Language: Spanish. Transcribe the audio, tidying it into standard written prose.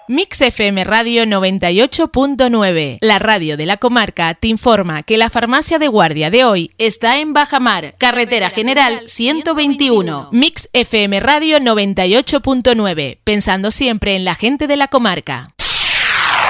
Mix FM Radio 98.9, la radio de la comarca, te informa que la farmacia de guardia de hoy está en Bajamar, Carretera General 121. Mix FM Radio 98.9, pensando siempre en la gente de la comarca.